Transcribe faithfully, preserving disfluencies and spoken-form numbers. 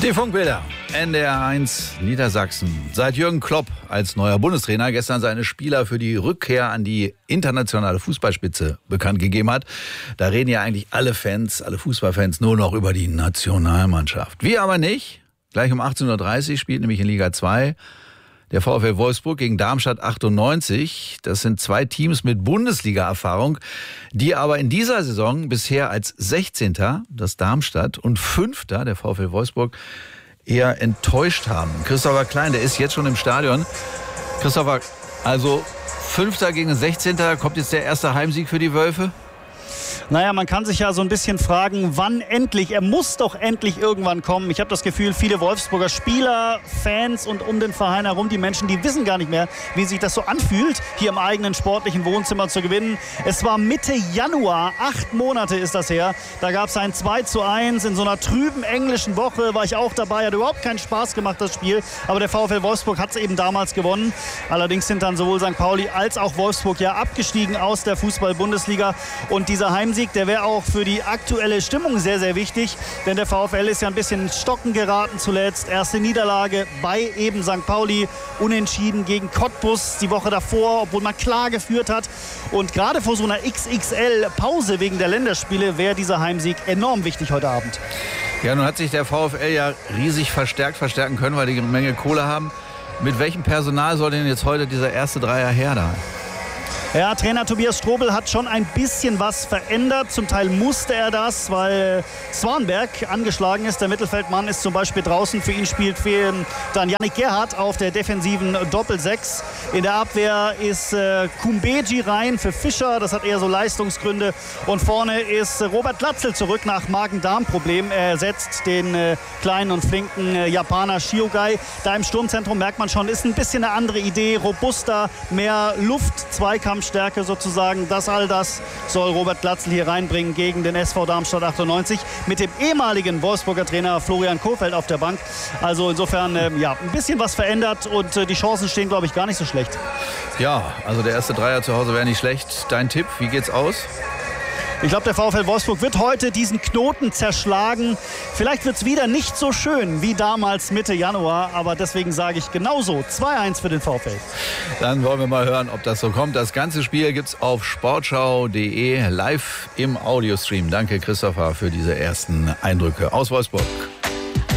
Die Funkbilder, N D R eins Niedersachsen. Seit Jürgen Klopp als neuer Bundestrainer gestern seine Spieler für die Rückkehr an die internationale Fußballspitze bekannt gegeben hat, da reden ja eigentlich alle Fans, alle Fußballfans nur noch über die Nationalmannschaft. Wir aber nicht. Gleich um achtzehn Uhr dreißig spielt nämlich in Liga zwei der VfL Wolfsburg gegen Darmstadt achtundneunzig. Das sind zwei Teams mit Bundesliga-Erfahrung, die aber in dieser Saison bisher als sechzehnter das Darmstadt und fünfter der VfL Wolfsburg eher enttäuscht haben. Christopher Klein, der ist jetzt schon im Stadion. Christopher, also fünfter gegen sechzehnter, kommt jetzt der erste Heimsieg für die Wölfe? Naja, man kann sich ja so ein bisschen fragen, wann endlich, er muss doch endlich irgendwann kommen. Ich habe das Gefühl, viele Wolfsburger Spieler, Fans und um den Verein herum, die Menschen, die wissen gar nicht mehr, wie sich das so anfühlt, hier im eigenen sportlichen Wohnzimmer zu gewinnen. Es war Mitte Januar, acht Monate ist das her, da gab es ein zwei zu eins in so einer trüben englischen Woche, war ich auch dabei, hat überhaupt keinen Spaß gemacht, das Spiel, aber der VfL Wolfsburg hat es eben damals gewonnen. Allerdings sind dann sowohl Sankt Pauli als auch Wolfsburg ja abgestiegen aus der Fußball-Bundesliga und dieser Heimsieg, der wäre auch für die aktuelle Stimmung sehr, sehr wichtig, denn der VfL ist ja ein bisschen ins Stocken geraten zuletzt. Erste Niederlage bei eben Sankt Pauli, unentschieden gegen Cottbus die Woche davor, obwohl man klar geführt hat. Und gerade vor so einer X X L-Pause wegen der Länderspiele wäre dieser Heimsieg enorm wichtig heute Abend. Ja, nun hat sich der VfL ja riesig verstärkt verstärken können, weil die eine Menge Kohle haben. Mit welchem Personal soll denn jetzt heute dieser erste Dreier her da? Ja, Trainer Tobias Strobel hat schon ein bisschen was verändert. Zum Teil musste er das, weil Swanberg angeschlagen ist. Der Mittelfeldmann ist zum Beispiel draußen. Für ihn spielt dann Yannick Gerhardt auf der defensiven Doppelsechs. In der Abwehr ist äh, Kumbeji rein für Fischer. Das hat eher so Leistungsgründe. Und vorne ist Robert Glatzel zurück nach Magen-Darm-Problem. Er ersetzt den äh, kleinen und flinken äh, Japaner Shiogai. Da im Sturmzentrum merkt man schon, ist ein bisschen eine andere Idee. Robuster, mehr Luft, Zweikampf. Stärke sozusagen, das all das soll Robert Glatzel hier reinbringen gegen den S V Darmstadt achtundneunzig mit dem ehemaligen Wolfsburger Trainer Florian Kohfeldt auf der Bank. Also insofern ähm, ja, ein bisschen was verändert und äh, die Chancen stehen, glaube ich, gar nicht so schlecht. Ja, also der erste Dreier zu Hause wäre nicht schlecht. Dein Tipp, wie geht's aus? Ich glaube, der VfL Wolfsburg wird heute diesen Knoten zerschlagen. Vielleicht wird es wieder nicht so schön wie damals Mitte Januar, aber deswegen sage ich genauso zwei eins für den VfL. Dann wollen wir mal hören, ob das so kommt. Das ganze Spiel gibt es auf sportschau punkt de live im Audiostream. Danke, Christopher, für diese ersten Eindrücke aus Wolfsburg.